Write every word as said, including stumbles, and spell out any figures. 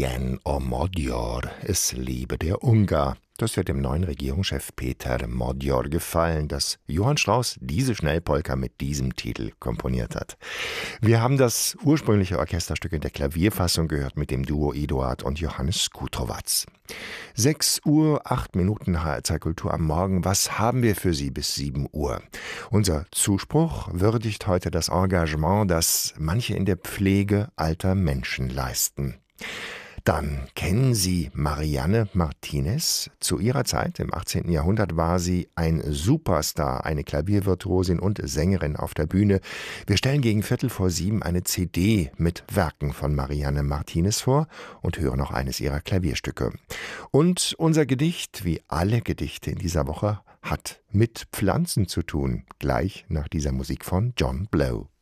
Ilyen a magyar, es lebe der Ungar. Das wird dem neuen Regierungschef Peter Magyar gefallen, dass Johann Strauss diese Schnellpolka mit diesem Titel komponiert hat. Wir haben das ursprüngliche Orchesterstück in der Klavierfassung gehört mit dem Duo Eduard und Johannes Kutrowatz. sechs Uhr, acht Minuten H R zwei Kultur am Morgen. Was haben wir für Sie bis sieben Uhr? Unser Zuspruch würdigt heute das Engagement, das manche in der Pflege alter Menschen leisten. Dann kennen Sie Marianne Martinez. Zu ihrer Zeit, im achtzehnten Jahrhundert, war sie ein Superstar, eine Klaviervirtuosin und Sängerin auf der Bühne. Wir stellen gegen Viertel vor sieben eine C D mit Werken von Marianne Martinez vor und hören auch eines ihrer Klavierstücke. Und unser Gedicht, wie alle Gedichte in dieser Woche, hat mit Pflanzen zu tun, gleich nach dieser Musik von John Blow.